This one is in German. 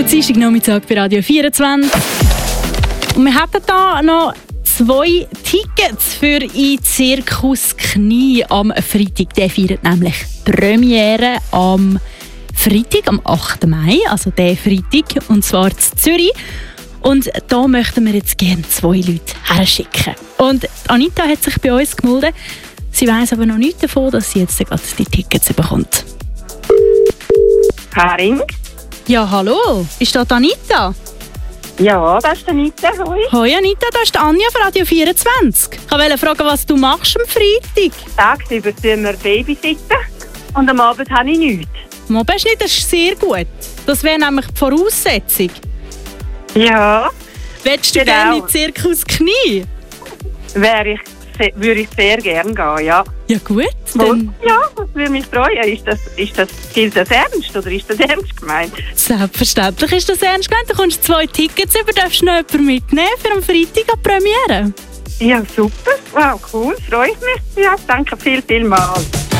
Dienstagnachmittag bei Radio 24. Und wir hätten hier noch 2 Tickets für den Zirkus Knie am Freitag. Der feiert nämlich Premiere am Freitag, am 8. Mai, also der Freitag, und zwar in Zürich. Und da möchten wir jetzt gerne 2 Leute herschicken. Und Anita hat sich bei uns gemeldet. Sie weiss aber noch nichts davon, dass sie jetzt gerade die Tickets bekommt. Haring? Ja, hallo. Ist das Anita? Ja, das ist Anita. Hoi. Hoi Anita, das ist Anja von Radio 24. Ich wollte fragen, was du machst am Freitag. Tagsüber tun wir babysitten und am Abend habe ich nichts. Mobst nicht, das ist sehr gut. Das wäre nämlich die Voraussetzung. Ja. Willst du gerne in den Zirkus Knie? Würde ich sehr gerne gehen, ja. Ja gut, dann... Ja, das würde mich freuen. Gilt das ernst oder ist das ernst gemeint? Selbstverständlich ist das ernst gemeint. Du kommst 2 Tickets über, darfst du noch jemanden mitnehmen für am Freitag an die Premiere? Ja, super. Wow, cool. Freue ich mich. Ja, danke vielmals.